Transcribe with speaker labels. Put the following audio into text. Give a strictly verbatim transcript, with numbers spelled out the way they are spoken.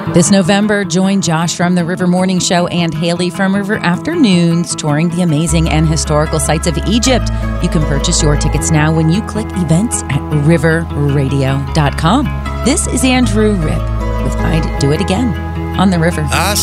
Speaker 1: This November, join Josh from the River Morning Show and Haley from River Afternoons touring the amazing and historical sites of Egypt. You can purchase your tickets now when you click events at river radio dot com. This is Andrew Ripp with I'd Do It Again on the River.
Speaker 2: I